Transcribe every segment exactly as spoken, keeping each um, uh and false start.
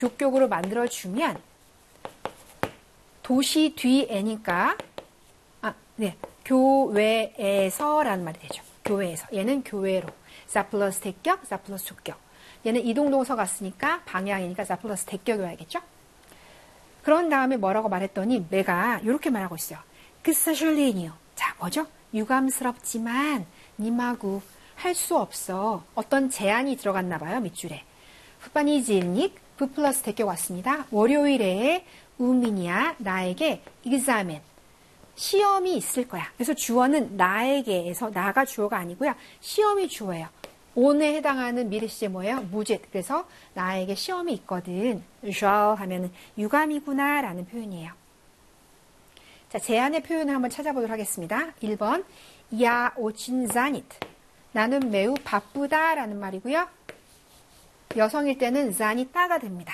주격으로 만들어주면 도시 뒤에니까 아, 네, 교외에서라는 말이 되죠. 교외에서. 얘는 교외로. 자 플러스 대격, 자 플러스 조격. 얘는 이동동사 갔으니까 방향이니까 자 플러스 대격이 와야겠죠? 그런 다음에 뭐라고 말했더니 내가 이렇게 말하고 있어요. 그 사실리니요. 자, 뭐죠? 유감스럽지만 님하고 할 수 없어. 어떤 제한이 들어갔나 봐요. 밑줄에. 푸파니질닉 부 플러스 대격 왔습니다. 월요일에 우민이야 나에게 examen 시험이 있을 거야. 그래서 주어는 나에게에서 나가 주어가 아니고요. 시험이 주어예요. on에 해당하는 미래 시제 뭐예요? 무제. 그래서 나에게 시험이 있거든. shall 하면은 유감이구나 라는 표현이에요. 자, 제안의 표현을 한번 찾아보도록 하겠습니다. 일 번 야 오친 자니트 나는 매우 바쁘다 라는 말이고요. 여성일 때는 자니따가 됩니다.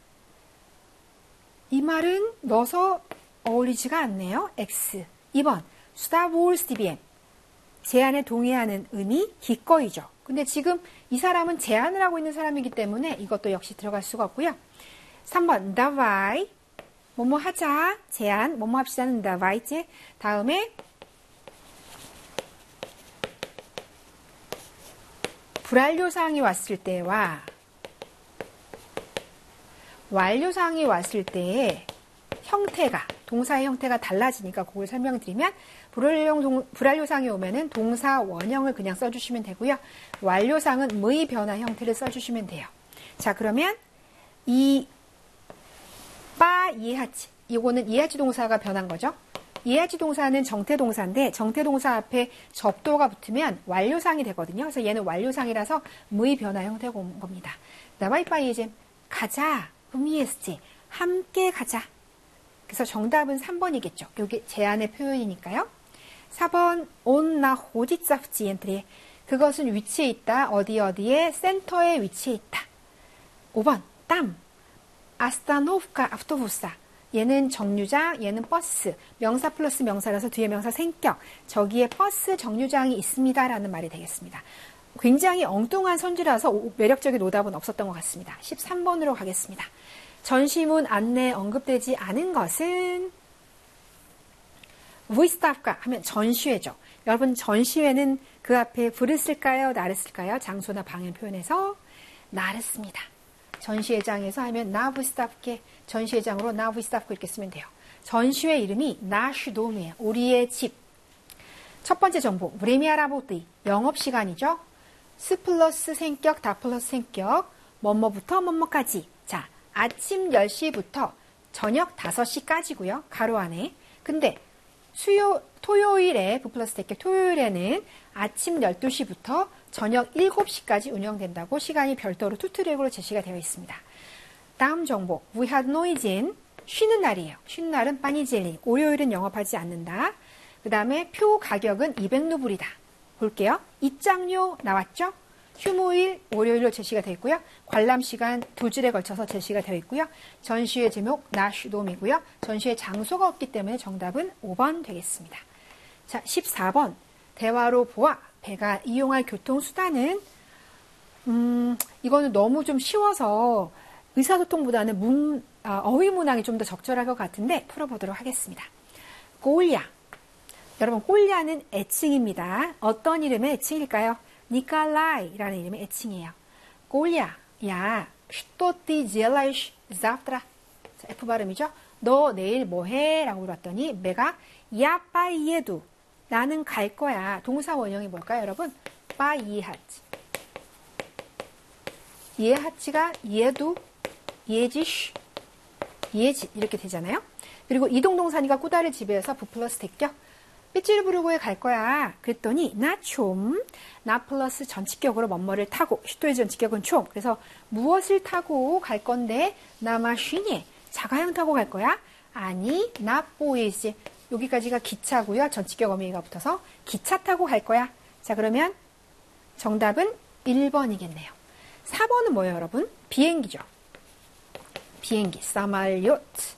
이 말은 넣어서 어울리지가 않네요. X. 이 번 스타볼스 디비엠 제안에 동의하는 의미 기꺼이죠. 근데 지금 이 사람은 제안을 하고 있는 사람이기 때문에 이것도 역시 들어갈 수가 없고요. 삼 번 다바이 뭐뭐 하자 제안 뭐뭐 합시다는 다바이제 다음에 불완료사항이 왔을 때와 완료사항이 왔을 때의 형태가 동사의 형태가 달라지니까 그걸 설명드리면 불완료, 불완료사항이 오면은 동사 원형을 그냥 써주시면 되고요. 완료사항은 의 변화 형태를 써주시면 돼요. 자 그러면 이 빠 이해하지 이거는 이해하지 동사가 변한 거죠. 이해하지 동사는 정태동사인데 정태동사 앞에 접도가 붙으면 완료상이 되거든요. 그래서 얘는 완료상이라서 의 변화 형태가 온 겁니다. 나와이빠이 이제 가자 의미했지 함께 가자. 그래서 정답은 삼 번이겠죠. 여기 제안의 표현이니까요. 사 번 온나 호지짜프지엔트리 그것은 위치에 있다. 어디 어디에 센터에 위치해 있다. 오 번 땀 아스타노프카 아프토부사 얘는 정류장, 얘는 버스. 명사 플러스 명사라서 뒤에 명사 생격. 저기에 버스 정류장이 있습니다. 라는 말이 되겠습니다. 굉장히 엉뚱한 선지라서 매력적인 오답은 없었던 것 같습니다. 십삼 번으로 가겠습니다. 전시문 안내에 언급되지 않은 것은 위스타프가 하면 전시회죠. 여러분 전시회는 그 앞에 불을 쓸까요? 나를 쓸까요? 장소나 방향 표현해서 나를 씁니다. 전시회장에서 하면 나부스타프게 전시회장으로 나부스타프게 이렇게 쓰면 돼요. 전시회 이름이 나슈돔이에요. 우리의 집. 첫 번째 정보 브레미아라보트 영업시간이죠. 스 플러스 생격, 다 플러스 생격 뭐뭐부터 뭐뭐까지. 자 아침 열 시부터 저녁 다섯 시까지고요. 가로 안에. 근데 수요 토요일에 부 플러스 대격 토요일에는 아침 열두 시부터 저녁 일곱 시까지 운영된다고 시간이 별도로 투트랙으로 제시가 되어 있습니다. 다음 정보 We had noisen 쉬는 날이에요. 쉬는 날은 빠니젤리 월요일은 영업하지 않는다. 그 다음에 표 가격은 이백 루블이다. 볼게요. 입장료 나왔죠? 휴무일 월요일로 제시가 되어 있고요. 관람시간 두 줄에 걸쳐서 제시가 되어 있고요. 전시회 제목 나슈돔이고요. 전시회 장소가 없기 때문에 정답은 오 번 되겠습니다. 자, 십사 번 대화로 보아 배가 이용할 교통수단은 음, 이거는 너무 좀 쉬워서 의사소통보다는 문, 아, 어휘문항이 좀 더 적절할 것 같은데 풀어보도록 하겠습니다. 꼴야 여러분 꼴야는 애칭입니다. 어떤 이름의 애칭일까요? 니콜라이라는 이름의 애칭이에요. 꼴야 야 что ты делаешь завтра? F 발음이죠. 너 내일 뭐해? 라고 물었더니 내가 я поеду 나는 갈 거야. 동사 원형이 뭘까요, 여러분? поехать. 예하치가 예두, 예지쉬, 예지 이렇게 되잖아요. 그리고 이동동사니까 꾸다를 지배해서 부 플러스 대격. 삐찌르부르고에 갈 거야. 그랬더니 나 좀, 나 플러스 전치격으로 뭐뭐를 타고 슈토의 전치격은 좀. 그래서 무엇을 타고 갈 건데 나 마쉬니 자가용 타고 갈 거야? 아니 나 보이지. 여기까지가 기차고요. 전치격 어미가 붙어서 기차 타고 갈 거야. 자 그러면 정답은 일 번이겠네요. 사 번은 뭐예요, 여러분? 비행기죠. 비행기, 사말요트.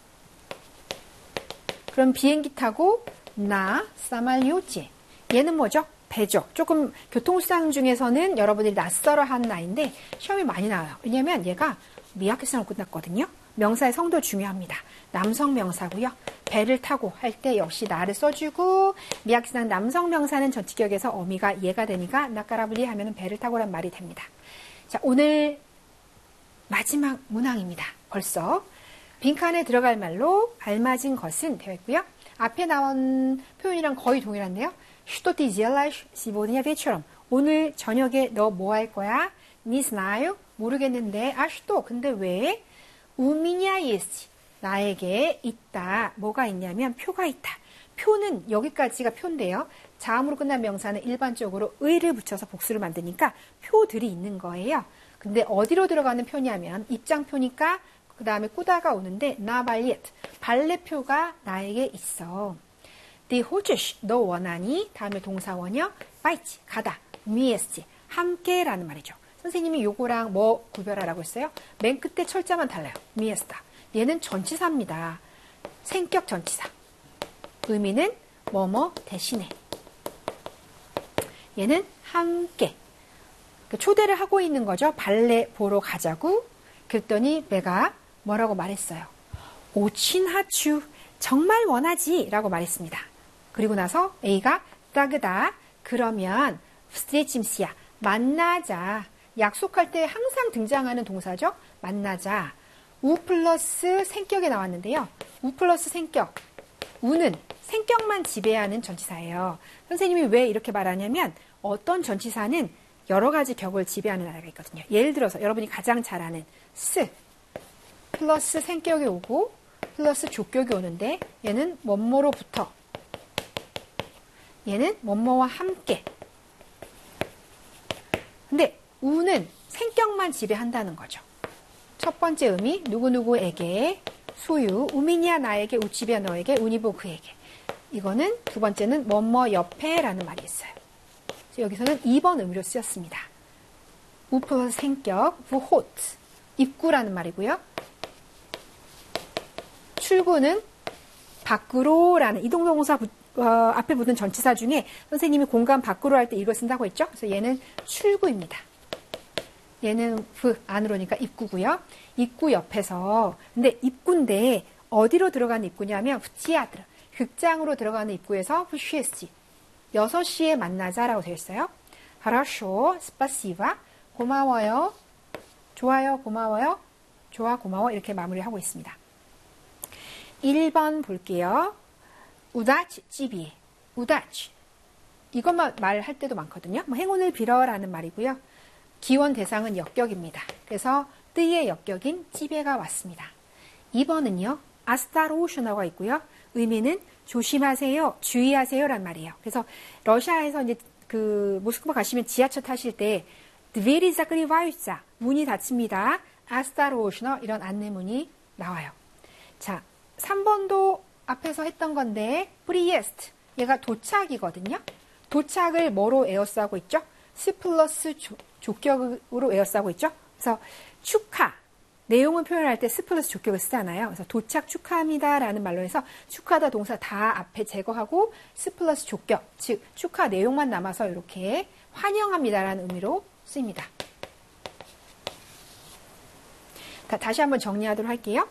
그럼 비행기 타고 나, 사말요지. 얘는 뭐죠? 배죠. 조금 교통수단 중에서는 여러분들이 낯설어 하는 나인데 시험이 많이 나와요. 왜냐면 얘가 미약계산으로 끝났거든요. 명사의 성도 중요합니다. 남성 명사고요. 배를 타고 할 때 역시 나를 써주고 미약계산 남성 명사는 전치격에서 어미가 얘가 되니까 나까라블리 하면은 배를 타고란 말이 됩니다. 자, 오늘 마지막 문항입니다. 벌써 빈칸에 들어갈 말로 알맞은 것은 되어 있고요. 앞에 나온 표현이랑 거의 동일한데요. Что ты делаешь сегодня вечером? 오늘 저녁에 너 뭐 할 거야? Не знаю. 모르겠는데. 아, что? 근데 왜? У меня есть. 나에게 있다. 뭐가 있냐면 표가 있다. 표는 여기까지가 표인데요. 자음으로 끝난 명사는 일반적으로 의를 붙여서 복수를 만드니까 표들이 있는 거예요. 근데 어디로 들어가는 표냐면 입장표니까 그 다음에 꾸다가 오는데 나 발렛. 발렛표가 나에게 있어. 네 хочешь, 너 원하니? 다음에 동사원이요. 파이치, 가다. 미에스지, 함께라는 말이죠. 선생님이 요거랑 뭐 구별하라고 했어요? 맨 끝에 철자만 달라요. 미에스다. 얘는 전치사입니다. 생격 전치사. 의미는 뭐뭐 대신에. 얘는 함께. 초대를 하고 있는 거죠. 발레 보러 가자고. 그랬더니 배가 뭐라고 말했어요? 오친하추. 정말 원하지 라고 말했습니다. 그리고 나서 A가 따그다. 그러면 스트레침시야. 만나자. 약속할 때 항상 등장하는 동사죠. 만나자. 우 플러스 생격에 나왔는데요. 우 플러스 생격. 우는 생격만 지배하는 전치사예요. 선생님이 왜 이렇게 말하냐면 어떤 전치사는 여러 가지 격을 지배하는 나라가 있거든요. 예를 들어서 여러분이 가장 잘 아는 스 플러스 생격이 오고 플러스 족격이 오는데 얘는 뭐뭐로부터 얘는 뭐뭐와 함께. 근데 우는 생격만 지배한다는 거죠. 첫 번째 의미 누구누구에게 소유 우민이야 나에게 우치비야 너에게 우니보 그에게. 이거는 두 번째는 뭐뭐 옆에라는 말이 있어요. 여기서는 이 번 의미로 쓰였습니다. 우 플러스 생격 부호트 입구라는 말이고요. 출구는 밖으로라는 이동동사 어, 앞에 붙은 전치사 중에 선생님이 공간 밖으로 할 때 이걸 쓴다고 했죠. 그래서 얘는 출구입니다. 얘는 브 안으로니까 입구고요. 입구 옆에서 근데 입구인데 어디로 들어가는 입구냐면 티아트르 극장으로 들어가는 입구에서 푸쉬에스지 여섯 시에 만나자라고 되어 있어요. 하라쇼 스파시바 고마워요. 좋아요 고마워요. 좋아 고마워 이렇게 마무리하고 있습니다. 일 번 볼게요. 우다치 찌비 우다치 이것만 말할 때도 많거든요. 뭐 행운을 빌어라는 말이고요. 기원 대상은 역격입니다. 그래서 뜨의 역격인 찌베가 왔습니다. 이 번은요. 아스타로우슈나가 있고요. 의미는 조심하세요, 주의하세요란 말이에요. 그래서 러시아에서 이제 그 모스크바 가시면 지하철 타실 때 드베리 자크리바유자 문이 닫힙니다. 아스타로우슈나 이런 안내문이 나와요. 자, 삼 번도 앞에서 했던 건데 프리에스트 얘가 도착이거든요. 도착을 뭐로 에어스하고 있죠? 스 플러스 조, 조격으로 에어스하고 있죠. 그래서 축하 내용을 표현할 때 스 플러스 조격을 쓰잖아요. 그래서 도착 축하합니다 라는 말로 해서 축하다 동사 다 앞에 제거하고 스 플러스 조격 즉 축하 내용만 남아서 이렇게 환영합니다 라는 의미로 쓰입니다. 자, 다시 한번 정리하도록 할게요.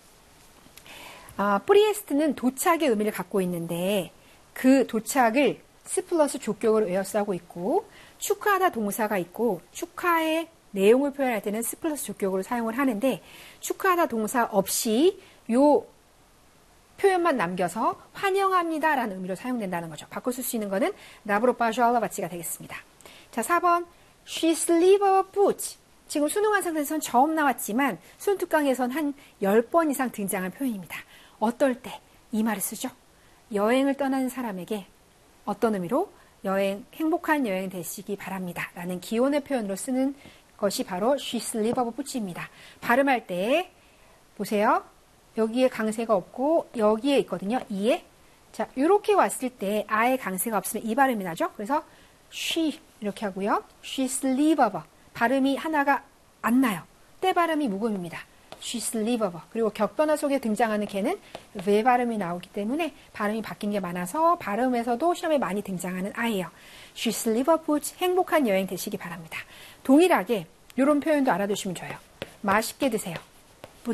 아, 프리에스트는 도착의 의미를 갖고 있는데 그 도착을 스 플러스 조격으로 에어스하고 있고 축하하다 동사가 있고 축하의 내용을 표현할 때는 스 플러스 조격으로 사용을 하는데 축하하다 동사 없이 요 표현만 남겨서 환영합니다 라는 의미로 사용된다는 거죠. 바꿔 쓸 수 있는 거는 나브로파주알라 바치가 되겠습니다. 자, 사 번 She sleeve a boot 지금 수능 완성에서는 처음 나왔지만 수능특강에선 한 열 번 이상 등장한 표현입니다. 어떨 때 이 말을 쓰죠? 여행을 떠나는 사람에게 어떤 의미로? 여행, 행복한 여행 되시기 바랍니다. 라는 기원의 표현으로 쓰는 것이 바로 She sleeve a boot입니다. 발음할 때 보세요. 여기에 강세가 없고 여기에 있거든요. 이에. 자, 이렇게 왔을 때 아에 강세가 없으면 이 발음이 나죠. 그래서 she 이렇게 하고요. She sleeve a 발음이 하나가 안 나요. 때 발음이 무음입니다. She sleeve a 그리고 격변화 속에 등장하는 개는 왜 발음이 나오기 때문에 발음이 바뀐 게 많아서 발음에서도 시험에 많이 등장하는 아이예요. She sleeve a boot 행복한 여행 되시기 바랍니다. 동일하게 이런 표현도 알아두시면 좋아요. 맛있게 드세요.